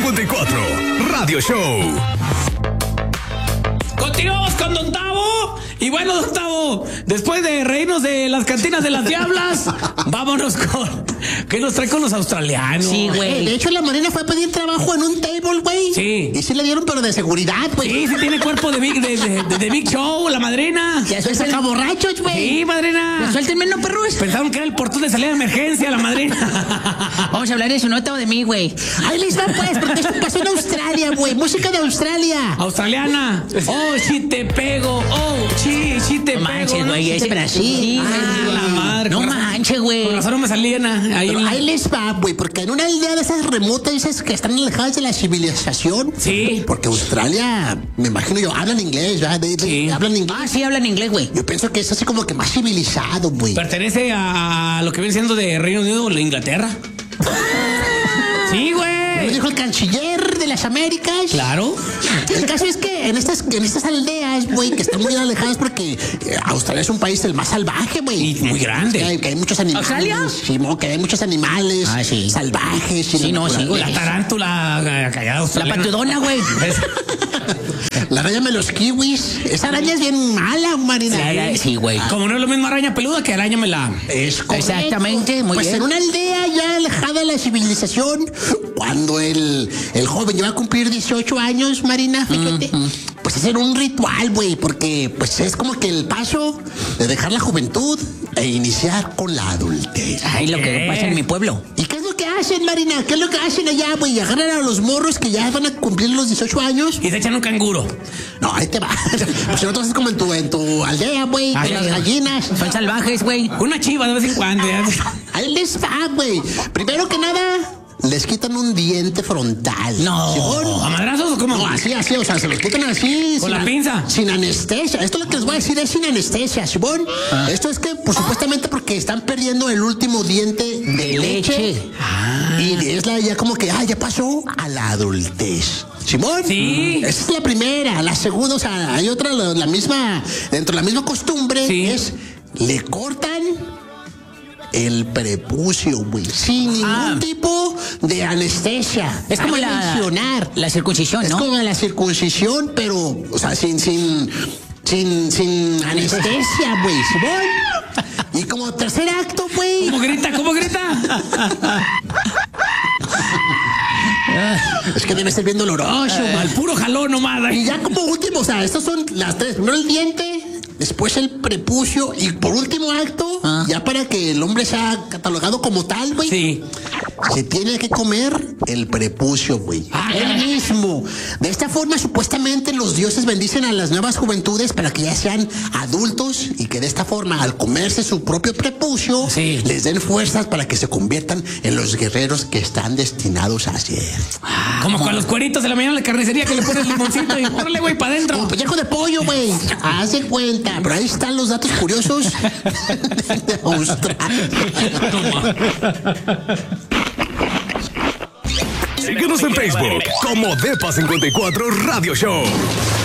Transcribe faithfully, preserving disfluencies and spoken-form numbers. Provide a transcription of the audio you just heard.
cincuenta y cuatro Radio Show. Continuamos con Don Tavo. Y bueno, Don Tavo, después de reírnos de las cantinas de las diablas, vámonos con... ¿Qué nos trae con los australianos? Sí, güey. De hecho, la Marina fue a pedir trabajo en un table, güey. Sí. Y sí le dieron, pero de seguridad, güey. Sí, sí tiene cuerpo de Big, de, de, de, de Big Show, la madrina. Ya se saca borrachos, güey. Sí, madrina. Suéltenme, no, perros. Pensaron que era el portón de salida de emergencia, la madrina. Vamos a hablar de eso, no todo de mí, güey. Ahí les va, pues, porque esto pasó en Australia, güey. Música de Australia. Australiana. Oh, sí te pego. Oh, sí, sí te no pego. Manches, güey, ese Brasil. Ah, la madre. No manches, güey. Con razón no me salían ahí. Pero ahí les va, güey, porque en una aldea de esas remotas, esas que están alejadas de la civilización. Sí. Porque Australia, me imagino yo, hablan inglés, ¿ya? De, de, Sí. Hablan inglés. Ah, sí, hablan inglés, güey. Yo pienso que es así como que más civilizado, güey. Pertenece a lo que viene siendo de Reino Unido o la Inglaterra. Sí, Lo güey. dijo el canciller de las Américas. Claro. El caso es que en estas, en estas aldeas, güey, que están muy alejadas porque eh, Australia es un país el más salvaje, güey. Y muy grande. Que hay, que hay muchos animales. ¿Australia? Sí, mo, que hay muchos animales Ah, sí. salvajes. Y Sí, la no, sí, naturaleza. güey. La tarántula callada La australiana. patudona, güey. La araña de los kiwis. Esa araña es bien mala, Marina. Sí, sí, güey. Como no es lo mismo araña peluda que araña me la... Es correcto. Exactamente, muy pues bien. en una aldea ya alejada de la civilización, cuando el, el joven lleva a cumplir dieciocho años, Marina, fíjate, Mm-hmm. pues hacer un ritual, güey, porque pues es como que el paso de dejar la juventud e iniciar con la adultez. Ay, lo que ¿Qué? pasa en mi pueblo. ¿Y qué es lo que hacen, Marina? ¿Qué es lo que hacen allá, güey? Agarran a los morros que ya van a cumplir los dieciocho años. Y se echan un canguro. No, ahí te va. Pues si no, entonces como en tu, en tu aldea, güey, Ay, con las ay, gallinas. Son salvajes, güey. Una chiva de vez en cuando. ¿Ya? Ahí les va, güey. Primero que nada, les quitan un diente frontal. No. ¿Simón? ¿A madrazos o cómo? No, así, así, o sea, se los quitan así. ¿Con sin la an- pinza? Sin anestesia. Esto es lo que les voy a decir, es sin anestesia, Simón. Ah. Esto es que, pues, supuestamente porque están perdiendo el último diente de leche. leche. Y es la ya como que, ah, ya pasó a la adultez. Simón. Sí. Esa es la primera. La segunda, o sea, hay otra, la, la misma, dentro de la misma costumbre, Sí. es, le cortan el prepucio, güey. Sin ningún Ah. tipo de anestesia. Es como Cabe la, mencionar. la circuncisión, Es ¿no? como la circuncisión, pero, o sea, sin, sin, sin, sin anestesia, güey. ¿Simón? Y como tercer acto, güey. ¿Cómo grita? ¿Cómo grita? Es que debe ser bien doloroso, güey. Al puro jalón nomás. Y ahí. ya como último, o sea, estas son las tres. Primero el diente, después el prepucio y por último acto, Ah. ya para que el hombre sea catalogado como tal, güey. Sí. Se tiene que comer el prepucio, güey. Ah, El caray. mismo. De esta forma, supuestamente, los dioses bendicen a las nuevas juventudes para que ya sean adultos y que de esta forma, al comerse su propio prepucio, Sí. les den fuerzas para que se conviertan en los guerreros que están destinados a ser. Como con los cueritos de la mañana en la carnicería que le pones limoncito y órale, güey, para Como adentro. pellejo de pollo, güey. Haz de cuenta. Pero ahí están los datos curiosos de Australia. Síguenos en Facebook como Depa cincuenta y cuatro Radio Show.